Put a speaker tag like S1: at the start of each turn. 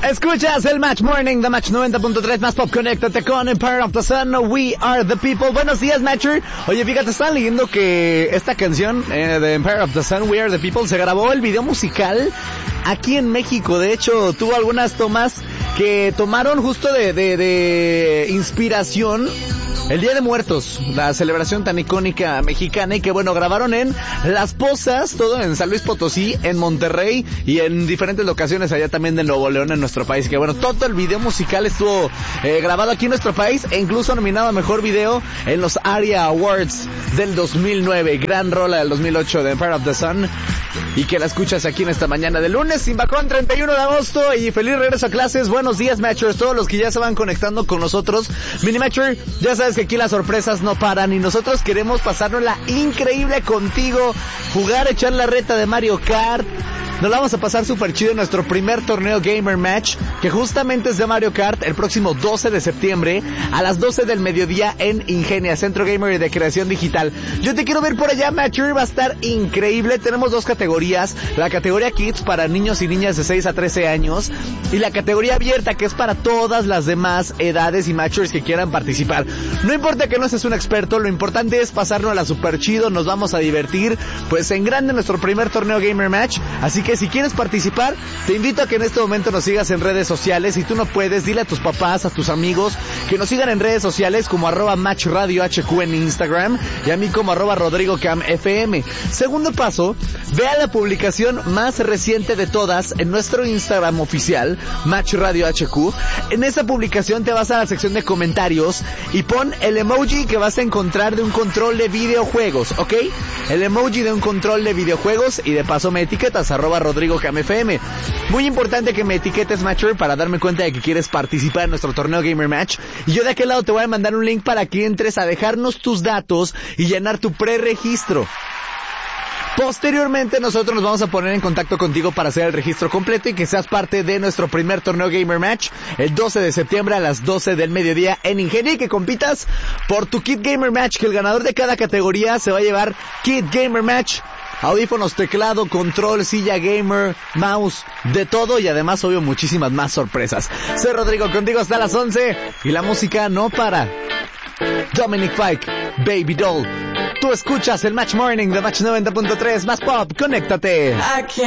S1: Escuchas el Match Morning, The Match 90.3 más pop. Conéctate con Empire of the Sun, We Are the People. Buenos días, Matcher. Oye, fíjate, estaba leyendo que esta canción de Empire of the Sun, We Are the People, se grabó el video musical aquí en México. De hecho, tuvo algunas tomas que tomaron justo de inspiración el Día de Muertos, la celebración tan icónica mexicana, y que bueno, grabaron en Las Pozas, todo en San Luis Potosí, en Monterrey y en diferentes locaciones allá también de Nuevo León en nuestro país. Que bueno, todo el video musical estuvo grabado aquí en nuestro país e incluso nominado a Mejor Video en los ARIA Awards del 2009. Gran rola del 2008 de Empire of the Sun, y que la escuchas aquí en esta mañana de lunes, sin bajón, 31 de agosto, y feliz regreso a clases. Buenos días, Matchers, todos los que ya se van conectando con nosotros. Mini Matcher, ya sabes que aquí las sorpresas no paran y nosotros queremos pasárnosla increíble contigo, jugar, echar la reta de Mario Kart. Nos la vamos a pasar súper chido en nuestro primer torneo Gamer Match, que justamente es de Mario Kart, el próximo 12 de septiembre a las 12 del mediodía en Ingenia, Centro Gamer de Creación Digital. Yo te quiero ver por allá, Matcher, va a estar increíble. Tenemos dos categorías, la categoría Kids para niños y niñas de 6 a 13 años y la categoría abierta, que es para todas las demás edades y Matchers que quieran participar. No importa que no seas un experto, lo importante es pasárnosla súper chido, nos vamos a divertir, pues en grande nuestro primer torneo Gamer Match. Así que si quieres participar, te invito a que en este momento nos sigas en redes sociales. Si tú no puedes, dile a tus papás, a tus amigos que nos sigan en redes sociales como @MatchRadioHQ en Instagram y a mí como @RodrigoCamFM. Segundo paso, ve a la publicación más reciente de todas en nuestro Instagram oficial, MatchRadioHQ. En esa publicación te vas a la sección de comentarios y pon el emoji que vas a encontrar de un control de videojuegos, ¿ok? El emoji de un control de videojuegos, y de paso me etiquetas @RodrigoCamFM. Muy importante que me etiquetes, Matcher, para darme cuenta de que quieres participar en nuestro torneo Gamer Match. Y yo de aquel lado te voy a mandar un link para que entres a dejarnos tus datos y llenar tu preregistro. Posteriormente nosotros nos vamos a poner en contacto contigo para hacer el registro completo y que seas parte de nuestro primer torneo Gamer Match el 12 de septiembre a las 12 del mediodía en Ingenia, y que compitas por tu Kit Gamer Match, que el ganador de cada categoría se va a llevar Kit Gamer Match, audífonos, teclado, control, silla gamer, mouse, de todo, y además obvio muchísimas más sorpresas. Soy Rodrigo, contigo hasta las 11 y la música no para. Dominic Fike, Baby Doll. Tú escuchas el Match Morning de Match 90.3 más pop. Conéctate.